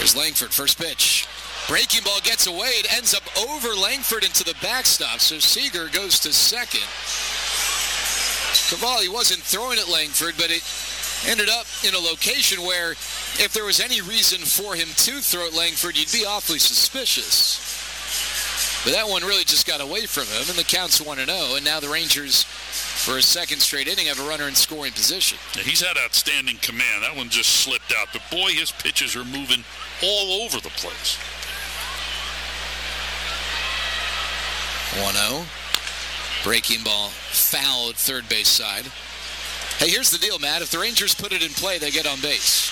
Here's Langford, first pitch. Breaking ball gets away. It ends up over Langford into the backstop, so Seager goes to second. Cavalli wasn't throwing at Langford, but it ended up in a location where if there was any reason for him to throw at Langford, you'd be awfully suspicious. But that one really just got away from him, and the count's 1-0, and now the Rangers, for a second straight inning, have a runner in scoring position. Yeah, he's had outstanding command. That one just slipped out, but boy, his pitches are moving all over the place. 1-0. Breaking ball fouled third base side. Hey, here's the deal, Matt. If the Rangers put it in play, they get on base.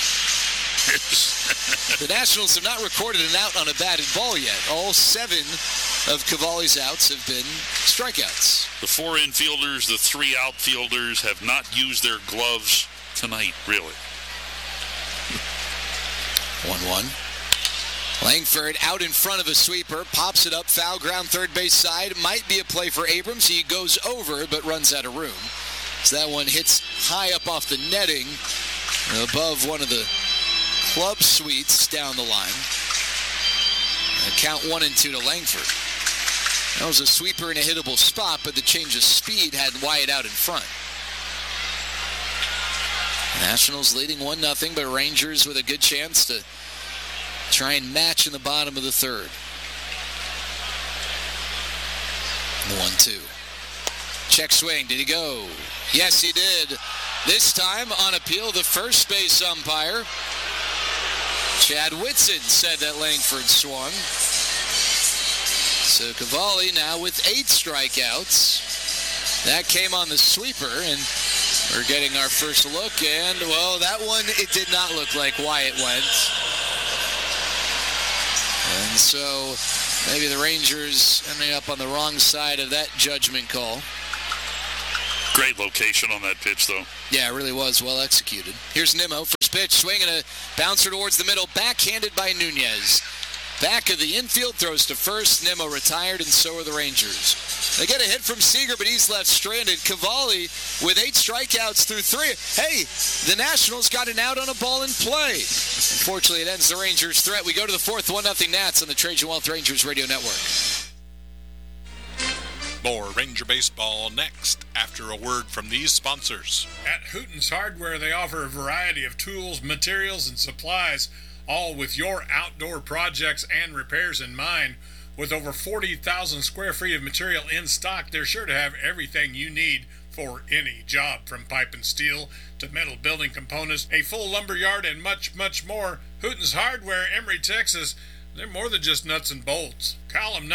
The Nationals have not recorded an out on a batted ball yet. All 7 of Cavalli's outs have been strikeouts. The 4 infielders, the 3 outfielders have not used their gloves tonight, really. 1-1. Langford out in front of a sweeper, pops it up, foul ground, third base side. Might be a play for Abrams. He goes over, but runs out of room. So that one hits high up off the netting, above one of the club suites down the line. Count 1-2 to Langford. That was a sweeper in a hittable spot, but the change of speed had Wyatt out in front. Nationals leading 1-0, but Rangers with a good chance to try and match in the bottom of the third. The 1-2. Check swing. Did he go? Yes, he did. This time on appeal, the first base umpire, Chad Whitson, said that Langford swung. So Cavalli now with 8 strikeouts. That came on the sweeper, and we're getting our first look. And, well, that one, it did not look like Wyatt went. And so maybe the Rangers ending up on the wrong side of that judgment call. Great location on that pitch, though. Yeah, it really was well executed. Here's Nimmo, first pitch, swing and a bouncer towards the middle, backhanded by Nunez. Back of the infield, throws to first. Nimmo retired, and so are the Rangers. They get a hit from Seager, but he's left stranded. Cavalli with 8 strikeouts through 3. Hey, the Nationals got an out on a ball in play. Unfortunately, it ends the Rangers' threat. We go to the 4th, 1-0 Nats on the Trajan Wealth Rangers Radio Network. More Ranger Baseball next after a word from these sponsors. At Hooten's Hardware, they offer a variety of tools, materials, and supplies, all with your outdoor projects and repairs in mind. With over 40,000 square feet of material in stock, they're sure to have everything you need for any job, from pipe and steel to metal building components, a full lumber yard, and much, much more. Hooten's Hardware, Emory, Texas. They're more than just nuts and bolts. Call them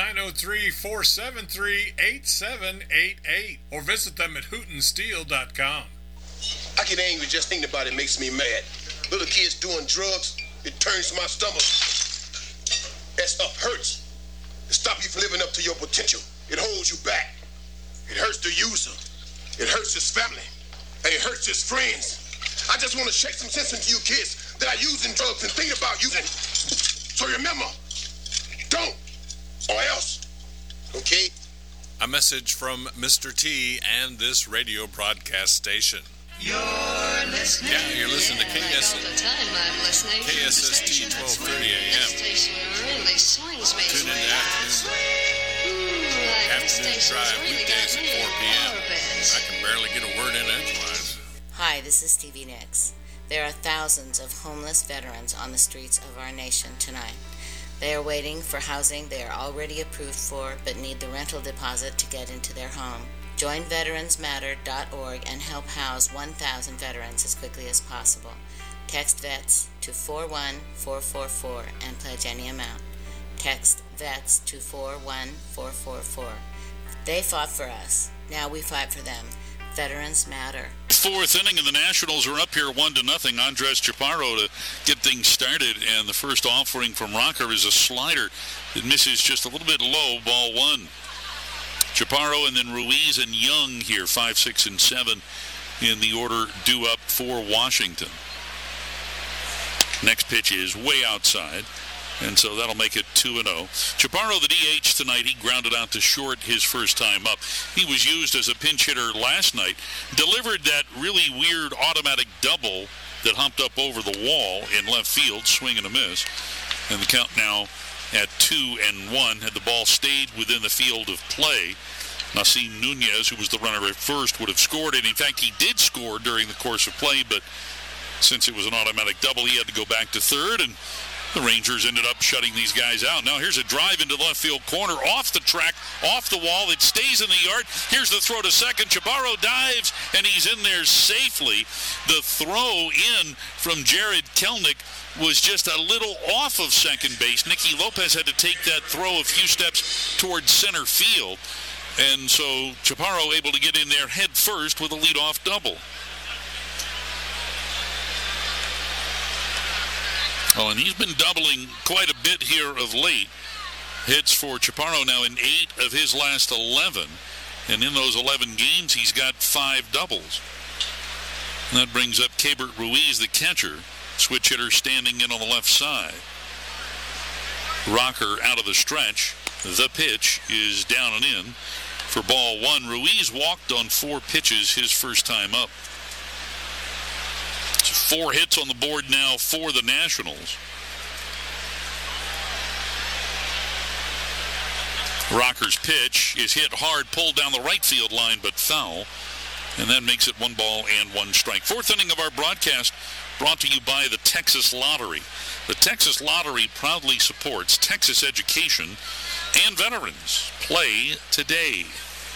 903-473-8788 or visit them at hootensteel.com. I get angry just thinking about it. Makes me mad. Little kids doing drugs, it turns my stomach. That stuff hurts. It stops you from living up to your potential. It holds you back. It hurts the user. It hurts his family. And it hurts his friends. I just want to shake some sense into you kids that are using drugs and thinking about using. So remember, don't, or else, okay? A message from Mr. T and this radio broadcast station. You're listening. Yeah, you're listening to KSST 1230 AM. Really swings me. Tune in to afternoon drive weekdays at 4 p.m. I can barely get a word in edgewise. Hi, this is Stevie Nicks. There are thousands of homeless veterans on the streets of our nation tonight. They are waiting for housing they are already approved for, but need the rental deposit to get into their home. Join VeteransMatter.org and help house 1,000 veterans as quickly as possible. Text VETS to 41444 and pledge any amount. Text VETS to 41444. They fought for us. Now we fight for them. Veterans matter. 4th inning, and the Nationals are up here 1-0. Andres Chaparro to get things started, and the first offering from Rocker is a slider that misses just a little bit low, ball 1. Chaparro and then Ruiz and Young here, 5, 6, and 7 in the order due up for Washington. Next pitch is way outside, and so that'll make it 2-0. Chaparro, the DH tonight, he grounded out to short his first time up. He was used as a pinch hitter last night, delivered that really weird automatic double that humped up over the wall in left field, swing and a miss. And the count now at 2-1. Had the ball stayed within the field of play, Nasim Nunez, who was the runner at first, would have scored. And in fact, he did score during the course of play, but since it was an automatic double, he had to go back to third, and the Rangers ended up shutting these guys out. Now here's a drive into the left field corner, off the track, off the wall. It stays in the yard. Here's the throw to second. Chaparro dives, and he's in there safely. The throw in from Jared Kelnick was just a little off of second base. Nicky Lopez had to take that throw a few steps towards center field, and so Chaparro able to get in there head first with a leadoff double. Oh, and he's been doubling quite a bit here of late. Hits for Chaparro now in 8 of his last 11. And in those 11 games, he's got 5 doubles. And that brings up Keibert Ruiz, the catcher. Switch hitter standing in on the left side. Rocker out of the stretch. The pitch is down and in for ball 1. Ruiz walked on 4 pitches his first time up. 4 hits on the board now for the Nationals. Rocker's pitch is hit hard, pulled down the right field line, but foul. And that makes it 1 ball and 1 strike. 4th inning of our broadcast brought to you by the Texas Lottery. The Texas Lottery proudly supports Texas education and veterans. Play today.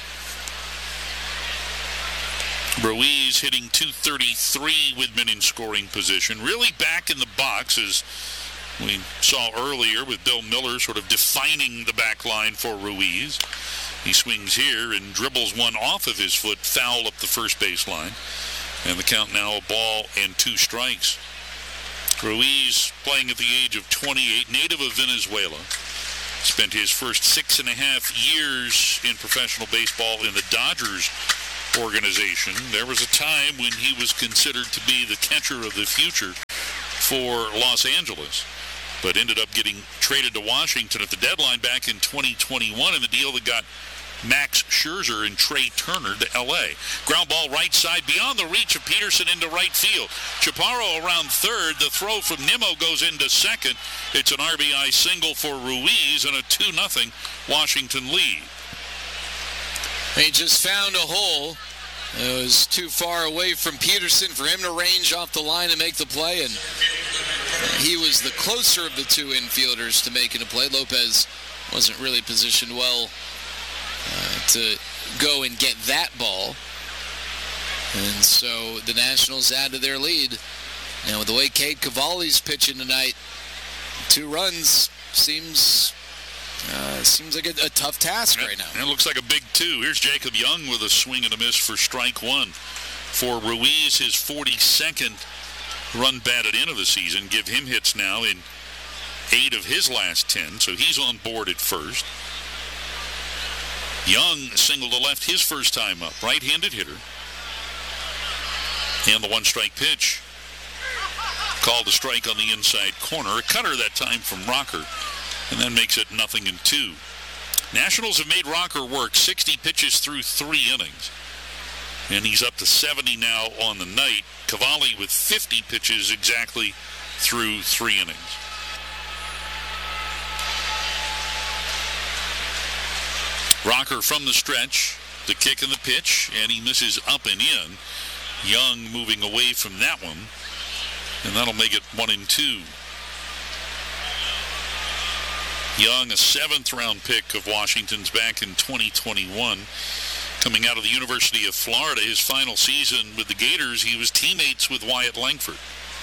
Ruiz hitting .233 with men in scoring position. Really back in the box, as we saw earlier with Bill Miller sort of defining the back line for Ruiz. He swings here and dribbles one off of his foot, foul up the first base line. And the count now a ball and 2 strikes. Ruiz playing at the age of 28, native of Venezuela. Spent his first 6.5 years in professional baseball in the Dodgers organization. There was a time when he was considered to be the catcher of the future for Los Angeles, but ended up getting traded to Washington at the deadline back in 2021 in the deal that got Max Scherzer and Trey Turner to L.A. Ground ball right side beyond the reach of Peterson into right field. Chaparro around third. The throw from Nimmo goes into second. It's an RBI single for Ruiz and a 2-0 Washington lead. He just found a hole. It was too far away from Peterson for him to range off the line and make the play, and he was the closer of the 2 infielders to making a play. Lopez wasn't really positioned well to go and get that ball, and so the Nationals add to their lead. Now with the way Cade Cavalli's pitching tonight, 2 runs seems like a tough task right now. And it looks like a big 2. Here's Jacob Young with a swing and a miss for strike 1. For Ruiz, his 42nd run batted in of the season. Give him hits now in 8 of his last 10, so he's on board at first. Young singled to left his first time up. Right-handed hitter. And the 1-strike pitch. Called a strike on the inside corner. A cutter that time from Rocker. And that makes it 0-2. Nationals have made Rocker work 60 pitches through 3 innings. And he's up to 70 now on the night. Cavalli with 50 pitches exactly through 3 innings. Rocker from the stretch, the kick and the pitch, and he misses up and in. Young moving away from that one, and that'll make it 1-2. Young, a 7th-round pick of Washington's back in 2021. Coming out of the University of Florida, his final season with the Gators, he was teammates with Wyatt Langford.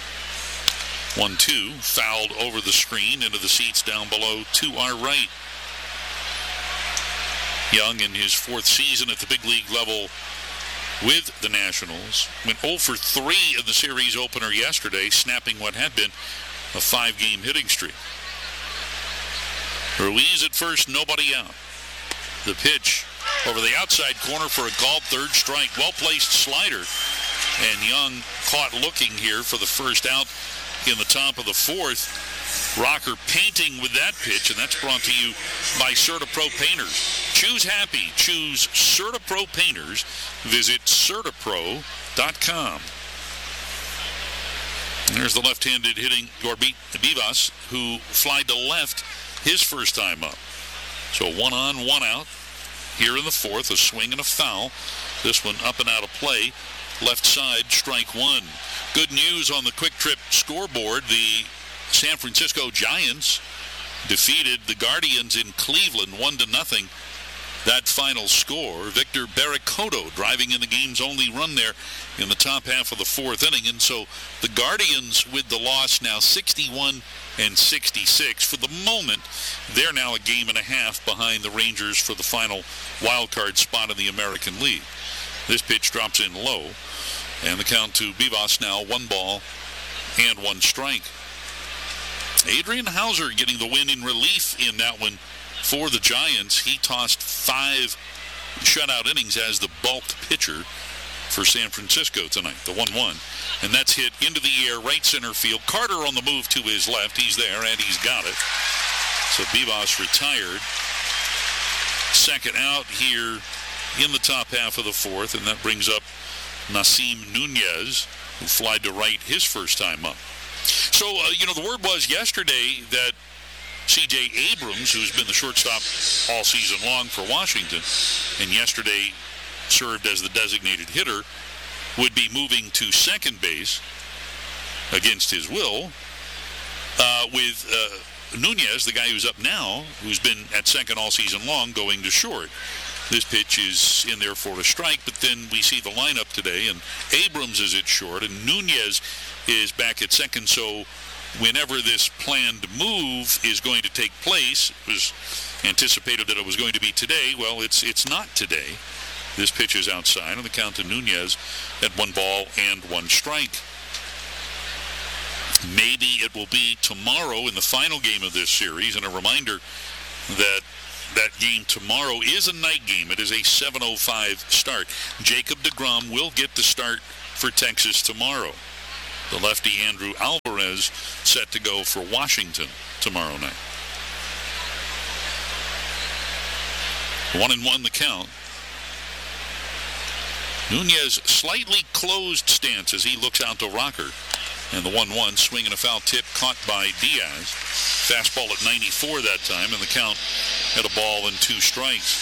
1-2, fouled over the screen into the seats down below to our right. Young, in his 4th season at the big league level with the Nationals, went 0 for 3 in the series opener yesterday, snapping what had been a 5-game hitting streak. Ruiz at first, nobody out. The pitch over the outside corner for a called 3rd strike. Well-placed slider. And Young caught looking here for the first out in the top of the 4th. Rocker painting with that pitch, and that's brought to you by CertaPro Painters. Choose happy. Choose CertaPro Painters. Visit CertaPro.com. There's the left-handed hitting Gorbit Vivas, who flied to left his first time up. So 1 on, 1 out. Here in the fourth, a swing and a foul. This one up and out of play. Left side, strike 1. Good news on the Quick Trip scoreboard. The San Francisco Giants defeated the Guardians in Cleveland 1-0. That final score, Victor Barracoto driving in the game's only run there in the top half of the fourth inning. And so the Guardians with the loss now 61-66. For the moment, they're now a game and a half behind the Rangers for the final wild card spot in the American League. This pitch drops in low, and the count to Vivas now 1 ball and 1 strike. Adrian Hauser getting the win in relief in that one for the Giants. He tossed 5 shutout innings as the bulk pitcher for San Francisco tonight, the 1-1. And that's hit into the air, right center field. Carter on the move to his left. He's there, and he's got it. So Vivas retired. Second out here in the top half of the fourth, and that brings up Nasim Nunez, who flied to right his first time up. So, the word was yesterday that C.J. Abrams, who's been the shortstop all season long for Washington, and yesterday served as the designated hitter, would be moving to second base against his will, with Nunez, the guy who's up now, who's been at second all season long, going to short. This pitch is in there for a strike, but then we see the lineup today, and Abrams is at short, and Nunez is back at second. So whenever this planned move is going to take place, it was anticipated that it was going to be today. Well, it's not today. This pitch is outside, and the count to Nunez at 1 ball and 1 strike. Maybe it will be tomorrow in the final game of this series, and a reminder that game tomorrow is a night game. It is a 7:05 start. Jacob deGrom will get the start for Texas tomorrow. The lefty Andrew Alvarez set to go for Washington tomorrow night. 1-1 the count. Nunez slightly closed stance as he looks out to Rocker. And the 1-1, swing and a foul tip caught by Diaz. Fastball at 94 that time, and the count at 1 ball and 2 strikes.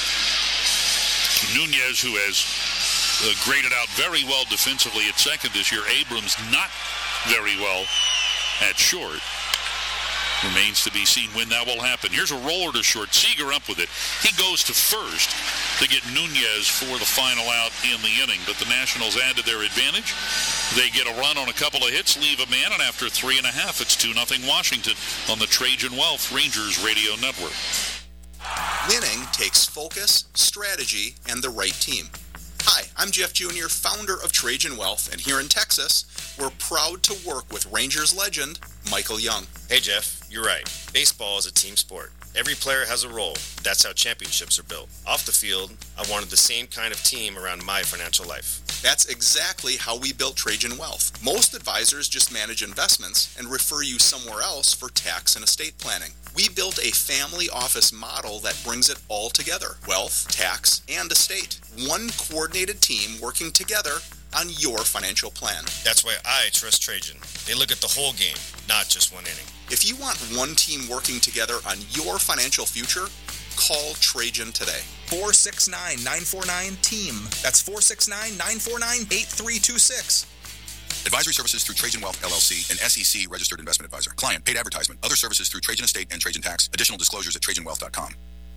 Nunez, who has graded out very well defensively at second this year. Abrams not very well at short. Remains to be seen when that will happen. Here's a roller to short. Seager up with it. He goes to first to get Nunez for the final out in the inning. But the Nationals add to their advantage. They get a run on a couple of hits, leave a man, and after 3.5, it's 2-0 Washington on the Trajan Wealth Rangers Radio Network. Winning takes focus, strategy, and the right team. Hi, I'm Jeff Jr., founder of Trajan Wealth, and here in Texas, we're proud to work with Rangers legend Michael Young. Hey Jeff, you're right. Baseball is a team sport. Every player has a role. That's how championships are built. Off the field, I wanted the same kind of team around my financial life. That's exactly how we built Trajan Wealth. Most advisors just manage investments and refer you somewhere else for tax and estate planning. We built a family office model that brings it all together. Wealth, tax, and estate. One coordinated team working together on your financial plan. That's why I trust Trajan. They look at the whole game, not just one inning. If you want one team working together on your financial future, call Trajan today. 469-949-TEAM. That's 469-949-8326. Advisory services through Trajan Wealth, LLC, an SEC registered investment advisor. Client paid advertisement. Other services through Trajan Estate and Trajan Tax. Additional disclosures at TrajanWealth.com.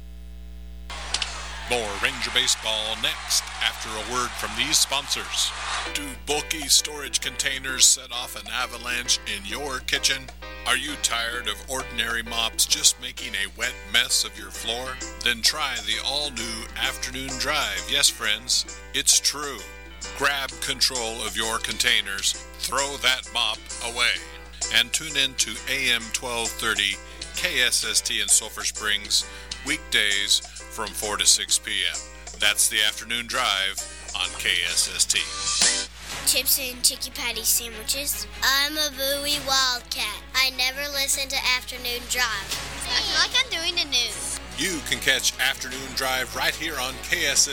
More Ranger Baseball next after a word from these sponsors. Do bulky storage containers set off an avalanche in your kitchen? Are you tired of ordinary mops just making a wet mess of your floor? Then try the all-new Afternoon Drive. Yes, friends, it's true. Grab control of your containers, throw that mop away, and tune in to AM 1230 KSST in Sulphur Springs, weekdays from 4 to 6 p.m. That's the Afternoon Drive on KSST. Chips and Chicky Patty sandwiches. I'm a Bowie Wildcat. I never listen to Afternoon Drive. I feel like I'm doing the news. You can catch Afternoon Drive right here on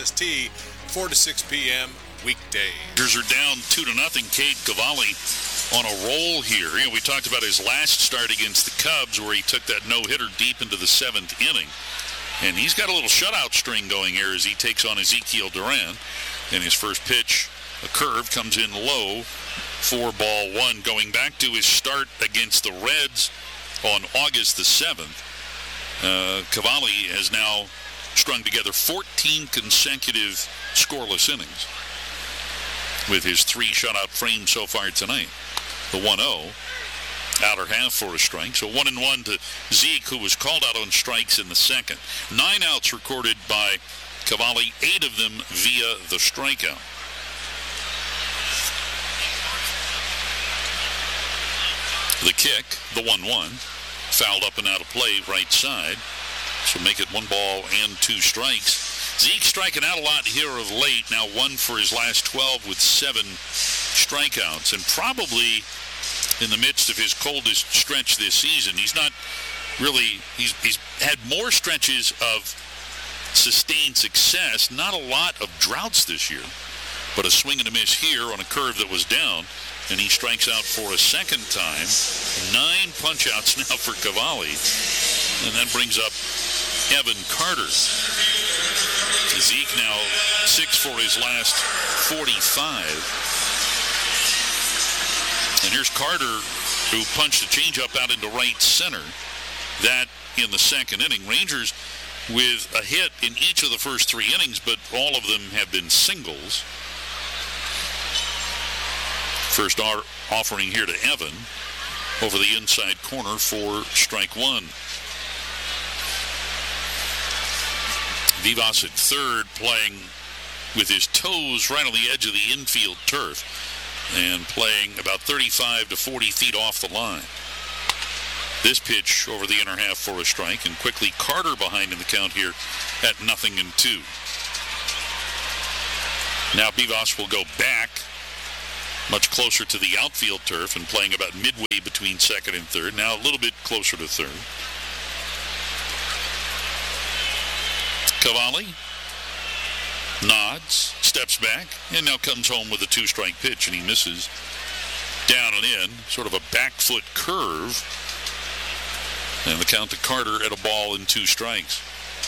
KSST, 4 to 6 p.m. weekdays. Rangers are down 2-0. Cade Cavalli on a roll here. You know, we talked about his last start against the Cubs where he took that no-hitter deep into the 7th inning. And he's got a little shutout string going here as he takes on Ezekiel Duran. And his first pitch, a curve, comes in low for ball 1. Going back to his start against the Reds on August the 7th, Cavalli has now strung together 14 consecutive scoreless innings with his 3 shutout frames so far tonight. The 1-0, outer half for a strike. So 1-1 to Zeke, who was called out on strikes in the second. 9 outs recorded by Cavalli, 8 of them via the strikeout. The kick, the 1-1, fouled up and out of play right side. So make it 1 ball and 2 strikes. Zeke striking out a lot here of late. Now 1 for his last 12 with 7 strikeouts. And probably in the midst of his coldest stretch this season. He's not really, he's had more stretches of sustained success, not a lot of droughts this year, but a swing and a miss here on a curve that was down, and he strikes out for a second time. 9 punch-outs now for Cavalli, and that brings up Evan Carter. Zeke now 6 for his last 45. And here's Carter, who punched a changeup out into right center. That in the second inning. Rangers with a hit in each of the first 3 innings, but all of them have been singles. First offering here to Evan over the inside corner for strike 1. Vivas at third, playing with his toes right on the edge of the infield turf and playing about 35 to 40 feet off the line. This pitch over the inner half for a strike, and quickly Carter behind in the count here at 0-2. Now Vivas will go back much closer to the outfield turf and playing about midway between second and third. Now a little bit closer to third. Cavalli nods, steps back, and now comes home with a 2-strike pitch, and he misses down and in, sort of a back foot curve. And the count to Carter at a ball and 2 strikes.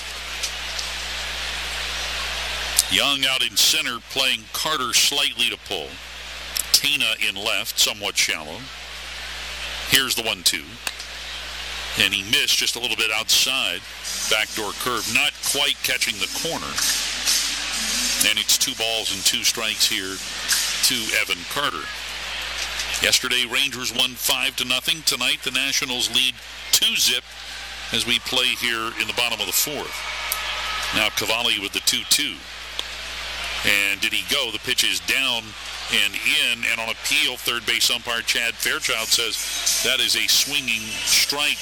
Young out in center, playing Carter slightly to pull. Tena in left, somewhat shallow. Here's the 1-2. And he missed just a little bit outside. Backdoor curve, not quite catching the corner. And it's 2 balls and 2 strikes here to Evan Carter. Yesterday, Rangers won 5-0. Tonight, the Nationals lead 2-0 as we play here in the bottom of the 4th. Now Cavalli with the 2-2. And did he go? The pitch is down and in, and on appeal, third base umpire Chad Fairchild says that is a swinging strike.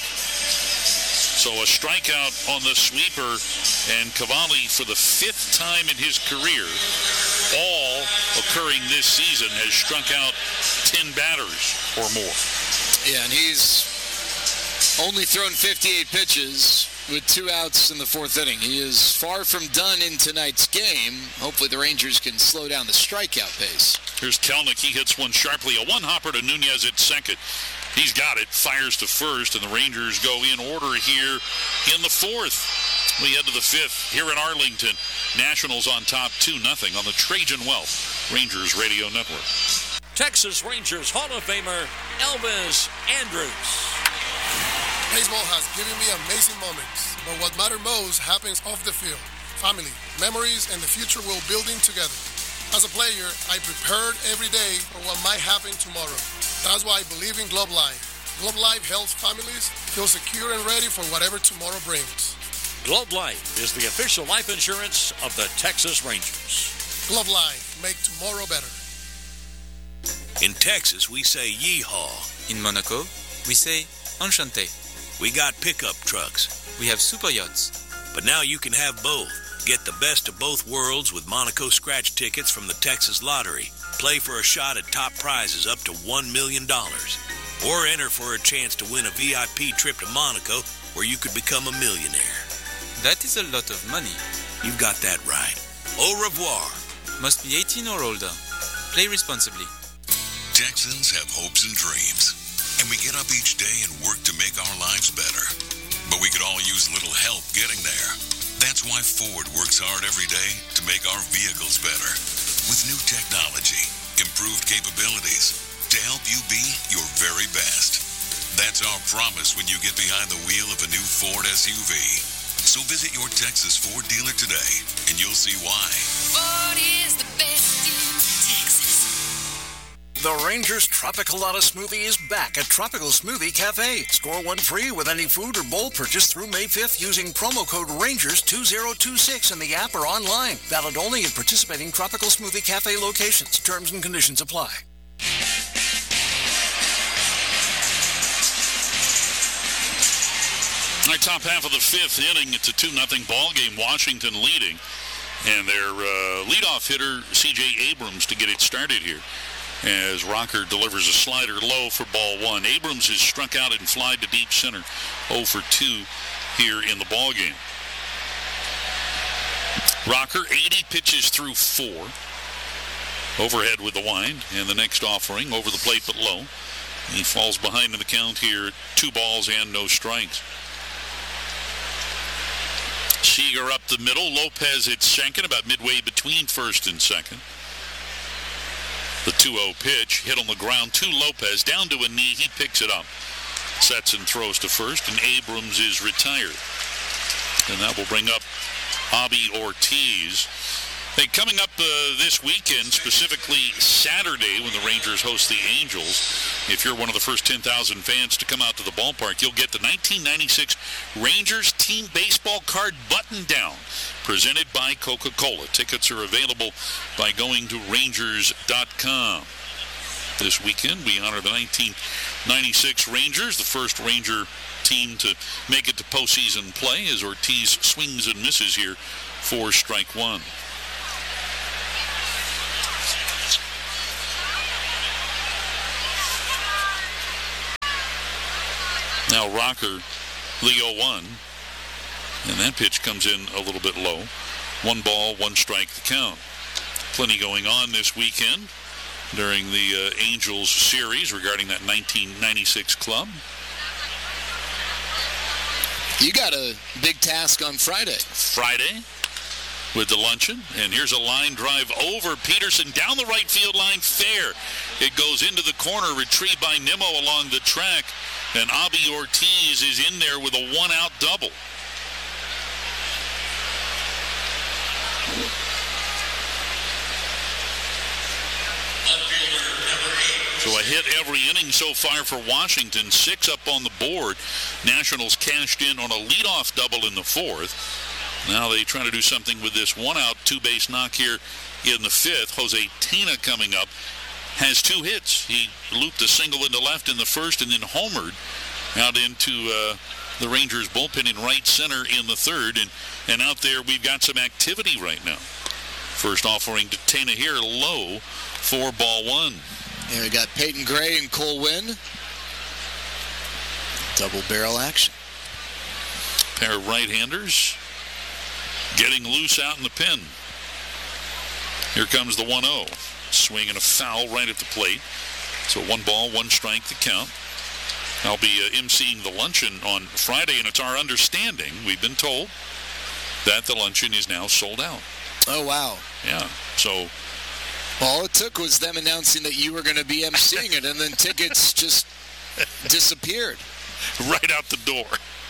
So a strikeout on the sweeper, and Cavalli, for the 5th time in his career, all occurring this season, has struck out 10 batters or more. Yeah, and he's only thrown 58 pitches with 2 outs in the 4th inning. He is far from done in tonight's game. Hopefully the Rangers can slow down the strikeout pace. Here's Kelnick. He hits one sharply. A 1-hopper to Nunez at second. He's got it, fires to first, and the Rangers go in order here in the 4th. We head to the 5th here in Arlington. Nationals on top 2-0 on the Trajan Wealth Rangers Radio Network. Texas Rangers Hall of Famer Elvis Andrus. Baseball has given me amazing moments, but what matters most happens off the field. Family, memories, and the future we're building together. As a player, I prepared every day for what might happen tomorrow. That's why I believe in Globe Life. Globe Life helps families feel secure and ready for whatever tomorrow brings. Globe Life is the official life insurance of the Texas Rangers. Globe Life, make tomorrow better. In Texas, we say yeehaw. In Monaco, we say enchanté. We got pickup trucks. We have super yachts. But now you can have both. Get the best of both worlds with Monaco scratch tickets from the Texas Lottery. Play for a shot at top prizes up to $1 million. Or enter for a chance to win a VIP trip to Monaco where you could become a millionaire. That is a lot of money. You've got that right. Au revoir. Must be 18 or older. Play responsibly. Texans have hopes and dreams, and we get up each day and work to make our lives better. But we could all use a little help getting there. That's why Ford works hard every day to make our vehicles better. With new technology, improved capabilities, to help you be your very best. That's our promise when you get behind the wheel of a new Ford SUV. So visit your Texas Ford dealer today, and you'll see why. Ford is the best in Texas. The Rangers Tropicalata Smoothie is back at Tropical Smoothie Cafe. Score one free with any food or bowl purchase through May 5th using promo code RANGERS2026 in the app or online. Valid only at participating Tropical Smoothie Cafe locations. Terms and conditions apply. All right, top half of the fifth inning. It's a 2-0 ball game. Washington leading. And their leadoff hitter, C.J. Abrams, to get it started here, as Rocker delivers a slider low for ball one. Abrams is struck out and flied to deep center, 0 for 2 here in the ball game. Rocker, 80 pitches through 4. Overhead with the wind, and the next offering over the plate but low. He falls behind in the count here, 2 balls and no strikes. Seager up the middle. Lopez hits second, about midway between first and second. The 2-0 pitch hit on the ground to Lopez, down to a knee. He picks it up, sets and throws to first, and Abrams is retired. And that will bring up Javi Ortiz. Hey, coming up this weekend, specifically Saturday, when the Rangers host the Angels, if you're one of the first 10,000 fans to come out to the ballpark, you'll get the 1996 Rangers team baseball card button down, presented by Coca-Cola. Tickets are available by going to Rangers.com. This weekend, we honor the 1996 Rangers, the first Ranger team to make it to postseason play, as Ortiz swings and misses here for strike one. Now Rocker, Leo 1, and that pitch comes in a little bit low. 1 ball, 1 strike the count. Plenty going on this weekend during the Angels series regarding that 1996 club. You got a big task on Friday. With the luncheon, and here's a line drive over Peterson down the right field line, fair. It goes into the corner, retrieved by Nimmo along the track, and Javi Ortiz is in there with a 1-out double. So a hit every inning so far for Washington, 6 up on the board. Nationals cashed in on a leadoff double in the 4th. Now they try to do something with this 1-out, 2-base knock here in the 5th. Jose Tena coming up has 2 hits. He looped a single into left in the 1st and then homered out into the Rangers bullpen in right center in the 3rd. And out there we've got some activity right now. First offering to Tena here, low for ball 1. And we got Peyton Gray and Cole Winn. Double barrel action. Pair of right-handers getting loose out in the pen. Here comes the 1-0. Swing and a foul right at the plate. So 1 ball, 1 strike the count. I'll be emceeing the luncheon on Friday, and it's our understanding, we've been told, that the luncheon is now sold out. Oh, wow. Yeah, so all it took was them announcing that you were going to be emceeing it, and then tickets just disappeared. Right out the door.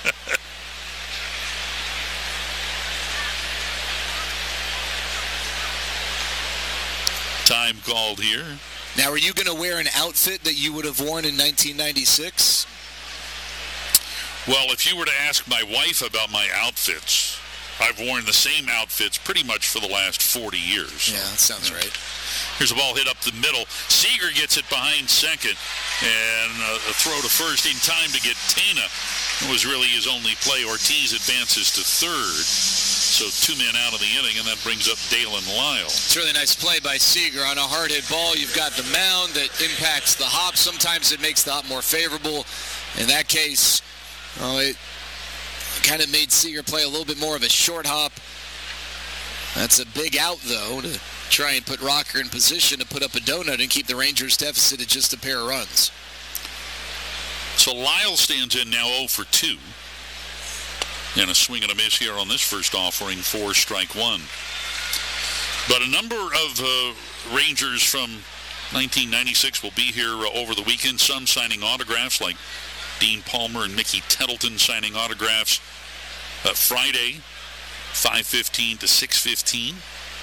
Time called here. Now, are you going to wear an outfit that you would have worn in 1996? Well, if you were to ask my wife about my outfits, I've worn the same outfits pretty much for the last 40 years. Yeah, that sounds right. Here's a ball hit up the middle. Seager gets it behind second, and a throw to first in time to get Tena. It was really his only play. Ortiz advances to third. So 2 men out of the inning, and that brings up Dalen Lyle. It's a really nice play by Seager on a hard hit ball. You've got the mound that impacts the hop. Sometimes it makes the hop more favorable. In that case, it kind of made Seager play a little bit more of a short hop. That's a big out, though, to try and put Rocker in position to put up a donut and keep the Rangers' deficit at just a pair of runs. So Lyle stands in now 0 for 2. And a swing and a miss here on this first offering for strike one. But a number of Rangers from 1996 will be here over the weekend. Some signing autographs, like Dean Palmer and Mickey Tettleton signing autographs Friday, 5:15 to 6:15.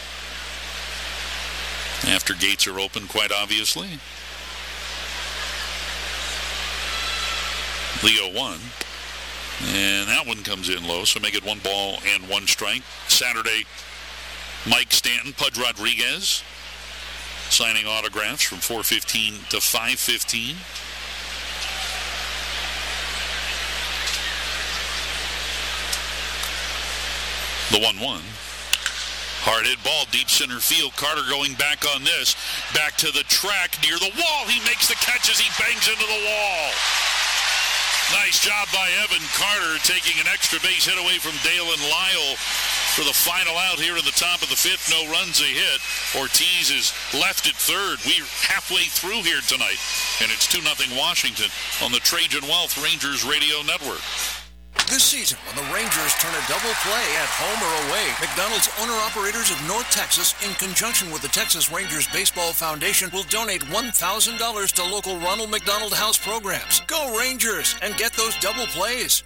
After gates are open, quite obviously. Leo 1. And that one comes in low, so make it 1 ball and 1 strike. Saturday, Mike Stanton, Pudge Rodriguez, signing autographs from 4:15 to 5:15. The 1-1. Hard hit ball, deep center field. Carter going back on this. Back to the track near the wall. He makes the catch as he bangs into the wall. Nice job by Evan Carter, taking an extra base hit away from Dalen Lyle for the final out here in the top of the 5th. No runs a hit. Ortiz is left at third. We're halfway through here tonight, and it's 2-0 Washington on the Trajan Wealth Rangers Radio Network. This season, when the Rangers turn a double play at home or away, McDonald's owner-operators of North Texas, in conjunction with the Texas Rangers Baseball Foundation, will donate $1,000 to local Ronald McDonald House programs. Go Rangers and get those double plays.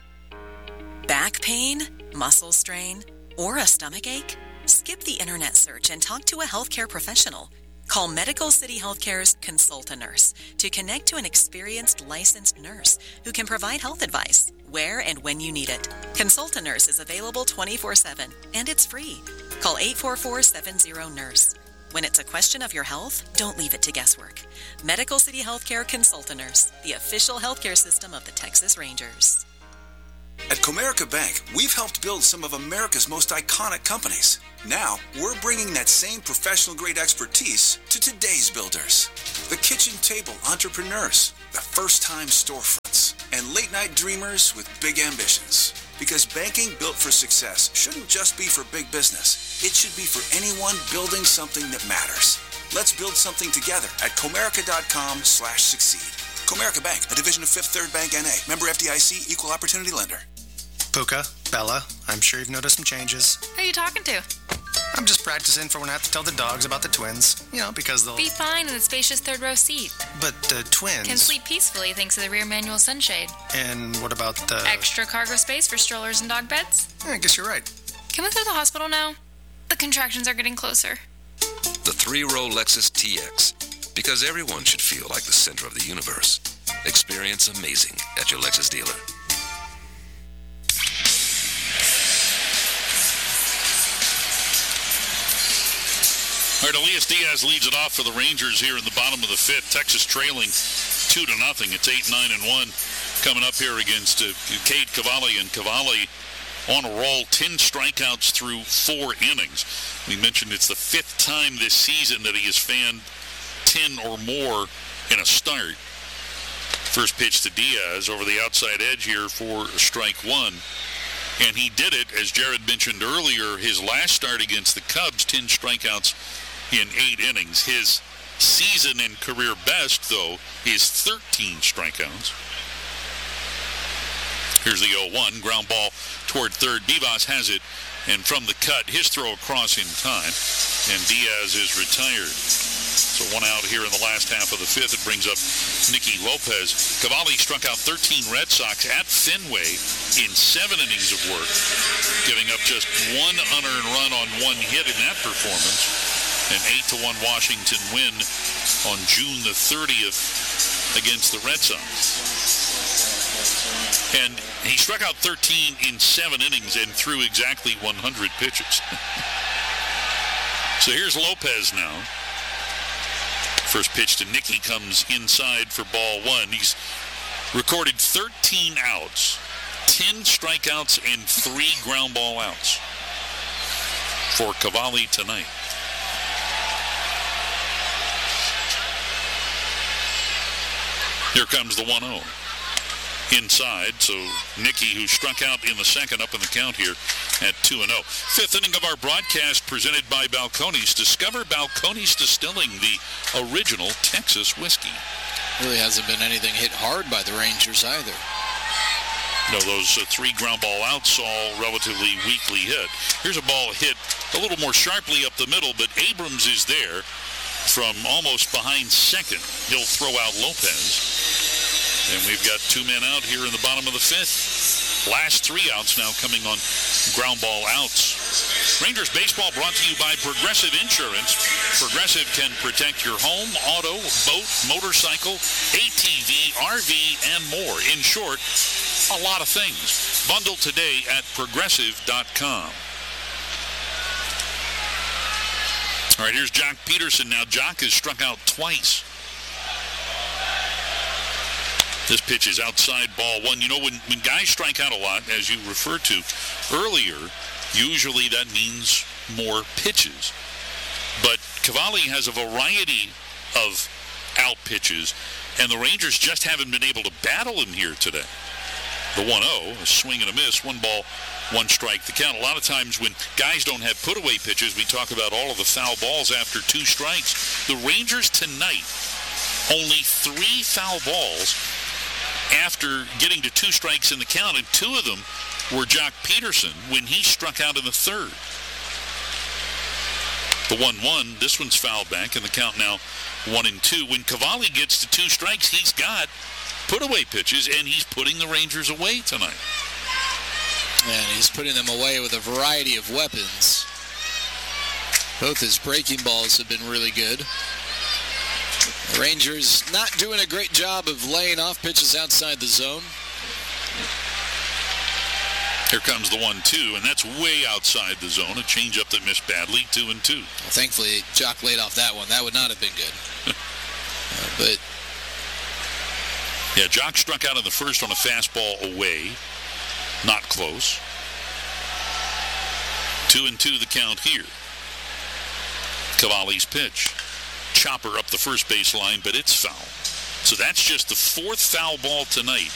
Back pain, muscle strain, or a stomach ache? Skip the internet search and talk to a healthcare professional. Call Medical City Healthcare's Consult-A-Nurse to connect to an experienced licensed nurse who can provide health advice where and when you need it. Consult-A-Nurse is available 24/7 and it's free. Call 844-70-NURSE. When it's a question of your health, don't leave it to guesswork. Medical City Healthcare Consult-A-Nurse, the official healthcare system of the Texas Rangers. At Comerica Bank, we've helped build some of America's most iconic companies. Now, we're bringing that same professional-grade expertise to today's builders. The kitchen table entrepreneurs, the first-time storefronts, and late-night dreamers with big ambitions. Because banking built for success shouldn't just be for big business. It should be for anyone building something that matters. Let's build something together at Comerica.com/succeed. Comerica Bank, a division of Fifth Third Bank N.A., member FDIC, equal opportunity lender. Puka, Bella, I'm sure you've noticed some changes. Who are you talking to? I'm just practicing for when I have to tell the dogs about the twins. You know, because they'll... Be fine in the spacious third row seat. But the twins... Can sleep peacefully thanks to the rear manual sunshade. And what about the... Extra cargo space for strollers and dog beds? Yeah, I guess you're right. Can we go to the hospital now? The contractions are getting closer. The 3-row Lexus TX. Because everyone should feel like the center of the universe. Experience amazing at your Lexus dealer. All right, Elias Diaz leads it off for the Rangers here in the bottom of the 5th. Texas trailing 2-0. It's 8-9-1 coming up here against Cade Cavalli. And Cavalli on a roll, 10 strikeouts through 4 innings. We mentioned it's the 5th time this season that he has fanned 10 or more in a start. First pitch to Diaz over the outside edge here for strike one. And he did it, as Jared mentioned earlier, his last start against the Cubs, 10 strikeouts in 8 innings. His season and career best, though, is 13 strikeouts. Here's the 0-1, ground ball toward third. Vivas has it, and from the cut, his throw across in time, and Diaz is retired. So 1 out here in the last half of the 5th. It brings up Nicky Lopez. Cavalli struck out 13 Red Sox at Fenway in 7 innings of work, giving up just 1 unearned run on 1 hit in that performance. An 8-1 Washington win on June the 30th against the Red Sox. And he struck out 13 in 7 innings and threw exactly 100 pitches. So here's Lopez now. First pitch to Nicky comes inside for ball 1. He's recorded 13 outs, 10 strikeouts, and 3 ground ball outs for Cavalli tonight. Here comes the 1-0. inside. So Nicky, who struck out in the second, up in the count here at 2-0. Fifth inning of our broadcast presented by Balcones. Discover Balcones Distilling, the original Texas whiskey. Really hasn't been anything hit hard by the Rangers either. No, those three ground ball outs all relatively weakly hit. Here's a ball hit a little more sharply up the middle, but Abrams is there from almost behind second. He'll throw out Lopez. And we've got two men out here in the bottom of the fifth. Last three outs now coming on ground ball outs. Rangers baseball brought to you by Progressive Insurance. Progressive can protect your home, auto, boat, motorcycle, ATV, RV, and more. In short, a lot of things. Bundle today at Progressive.com. All right, here's Jock Peterson now. Jock has struck out twice. This pitch is outside, ball one. You know, when guys strike out a lot, as you referred to earlier, usually that means more pitches. But Cavalli has a variety of out pitches, and the Rangers just haven't been able to battle him here today. The 1-0, a swing and a miss, 1 ball, 1 strike the count. A lot of times when guys don't have put-away pitches, we talk about all of the foul balls after 2 strikes. The Rangers tonight, only 3 foul balls after getting to 2 strikes in the count, and 2 of them were Jock Peterson when he struck out in the third. The 1-1, this one's fouled back, and the count now 1-2. When Cavalli gets to 2 strikes, he's got put-away pitches, and he's putting the Rangers away tonight. And he's putting them away with a variety of weapons. Both his breaking balls have been really good. The Rangers not doing a great job of laying off pitches outside the zone. Here comes the 1-2, and that's way outside the zone. A changeup that missed badly, 2-2. Well, thankfully, Jock laid off that one. That would not have been good. But yeah, Jock struck out in the first on a fastball away. Not close. 2-2 the count here. Cavalli's pitch. Chopper up the first base line, but it's foul. So that's just the 4th foul ball tonight